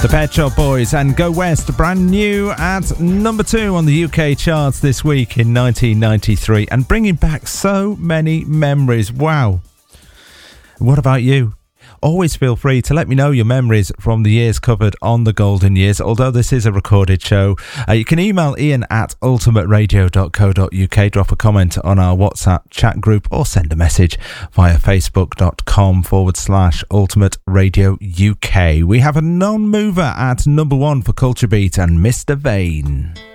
The Pet Shop Boys and Go West, brand new at number 2 on the UK charts this week in 1993, and bringing back so many memories. Wow. What about you? Always feel free to let me know your memories from the years covered on the Golden Years, although this is a recorded show. You can email Ian at ultimateradio.co.uk, drop a comment on our WhatsApp chat group, or send a message via facebook.com/Ultimate Radio UK. We have a non-mover at number 1 for Culture Beat and Mr. Vane.